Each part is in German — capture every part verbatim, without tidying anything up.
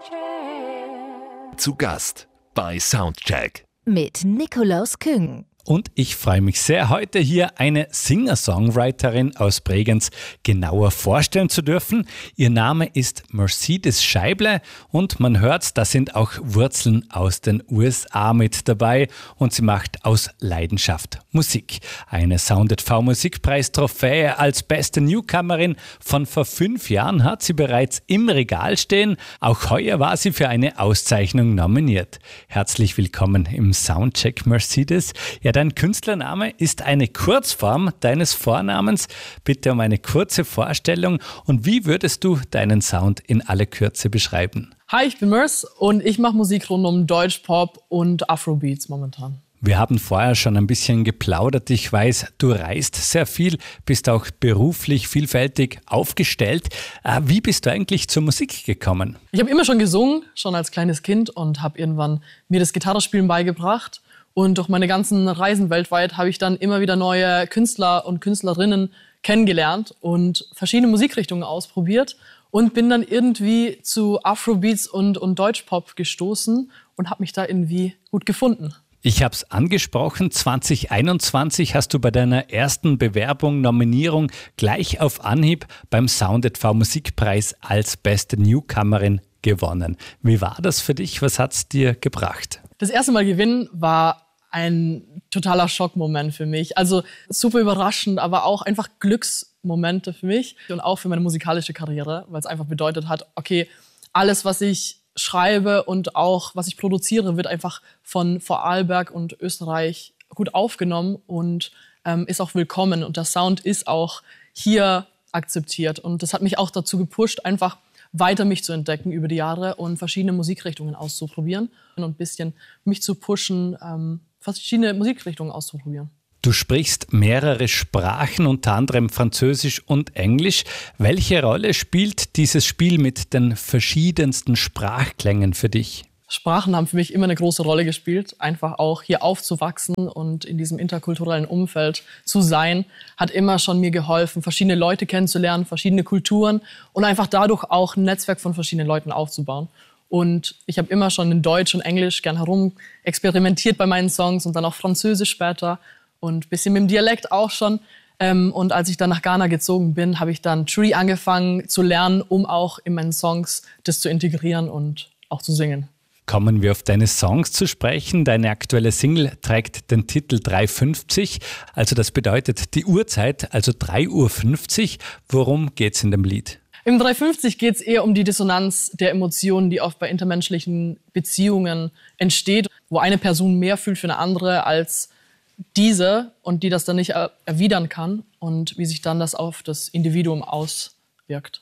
Zu Gast bei Soundcheck mit Nikolaus Küng. Und ich freue mich sehr, heute hier eine Singer-Songwriterin aus Bregenz genauer vorstellen zu dürfen. Ihr Name ist Mercedes Scheible und man hört, da sind auch Wurzeln aus den U S A mit dabei und sie macht aus Leidenschaft Musik. Eine Sound at V Musikpreis-Trophäe als beste Newcomerin von vor fünf Jahren hat sie bereits im Regal stehen. Auch heuer war sie für eine Auszeichnung nominiert. Herzlich willkommen im Soundcheck, Mercedes. Ja, dein Künstlername ist eine Kurzform deines Vornamens. Bitte um eine kurze Vorstellung. Und wie würdest du deinen Sound in aller Kürze beschreiben? Hi, ich bin Mers und ich mache Musik rund um Deutschpop und Afrobeats momentan. Wir haben vorher schon ein bisschen geplaudert. Ich weiß, du reist sehr viel, bist auch beruflich vielfältig aufgestellt. Wie bist du eigentlich zur Musik gekommen? Ich habe immer schon gesungen, schon als kleines Kind und habe irgendwann mir das Gitarrespielen beigebracht. Und durch meine ganzen Reisen weltweit habe ich dann immer wieder neue Künstler und Künstlerinnen kennengelernt und verschiedene Musikrichtungen ausprobiert und bin dann irgendwie zu Afrobeats und, und Deutschpop gestoßen und habe mich da irgendwie gut gefunden. Ich habe es angesprochen, zwanzig einundzwanzig hast du bei deiner ersten Bewerbung, Nominierung gleich auf Anhieb beim Sound at V Musikpreis als beste Newcomerin gewonnen. Wie war das für dich? Was hat es dir gebracht? Das erste Mal gewinnen war ein totaler Schockmoment für mich. Also super überraschend, aber auch einfach Glücksmomente für mich und auch für meine musikalische Karriere, weil es einfach bedeutet hat, okay, alles, was ich schreibe und auch was ich produziere, wird einfach von Vorarlberg und Österreich gut aufgenommen und ähm, ist auch willkommen. Und der Sound ist auch hier akzeptiert. Und das hat mich auch dazu gepusht, einfach weiter mich zu entdecken über die Jahre und verschiedene Musikrichtungen auszuprobieren und ein bisschen mich zu pushen, ähm, verschiedene Musikrichtungen auszuprobieren. Du sprichst mehrere Sprachen, unter anderem Französisch und Englisch. Welche Rolle spielt dieses Spiel mit den verschiedensten Sprachklängen für dich? Sprachen haben für mich immer eine große Rolle gespielt. Einfach auch hier aufzuwachsen und in diesem interkulturellen Umfeld zu sein, hat immer schon mir geholfen, verschiedene Leute kennenzulernen, verschiedene Kulturen und einfach dadurch auch ein Netzwerk von verschiedenen Leuten aufzubauen. Und ich habe immer schon in Deutsch und Englisch gern herum experimentiert bei meinen Songs und dann auch Französisch später und ein bisschen mit dem Dialekt auch schon. Und als ich dann nach Ghana gezogen bin, habe ich dann Tree angefangen zu lernen, um auch in meinen Songs das zu integrieren und auch zu singen. Kommen wir auf deine Songs zu sprechen. Deine aktuelle Single trägt den Titel drei fünfzig, also das bedeutet die Uhrzeit, also drei Uhr fünfzig. Worum geht's in dem Lied? Im drei fünfzig geht es eher um die Dissonanz der Emotionen, die oft bei intermenschlichen Beziehungen entsteht, wo eine Person mehr fühlt für eine andere als diese und die das dann nicht er- erwidern kann und wie sich dann das auf das Individuum auswirkt.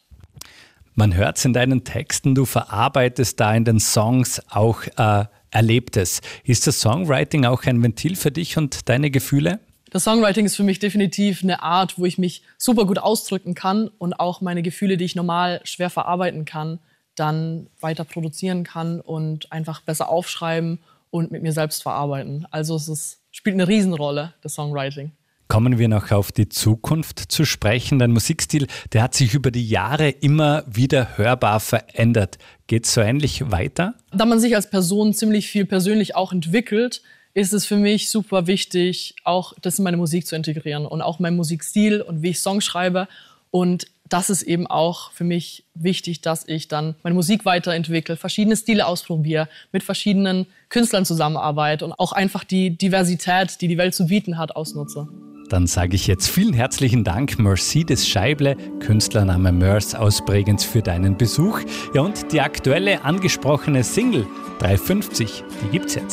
Man hört es in deinen Texten, du verarbeitest da in den Songs auch äh, Erlebtes. Ist das Songwriting auch ein Ventil für dich und deine Gefühle? Das Songwriting ist für mich definitiv eine Art, wo ich mich super gut ausdrücken kann und auch meine Gefühle, die ich normal schwer verarbeiten kann, dann weiter produzieren kann und einfach besser aufschreiben und mit mir selbst verarbeiten. Also es ist, spielt eine Riesenrolle, das Songwriting. Kommen wir noch auf die Zukunft zu sprechen. Dein Musikstil, der hat sich über die Jahre immer wieder hörbar verändert. Geht es so ähnlich weiter? Da man sich als Person ziemlich viel persönlich auch entwickelt, ist es für mich super wichtig, auch das in meine Musik zu integrieren und auch meinen Musikstil und wie ich Songs schreibe. Und das ist eben auch für mich wichtig, dass ich dann meine Musik weiterentwickle, verschiedene Stile ausprobiere, mit verschiedenen Künstlern zusammenarbeite und auch einfach die Diversität, die die Welt zu bieten hat, ausnutze. Dann sage ich jetzt vielen herzlichen Dank, Mercedes Scheible, Künstlername Mers aus Bregenz, für deinen Besuch. Ja, und die aktuelle angesprochene Single drei fünfzig, die gibt's jetzt.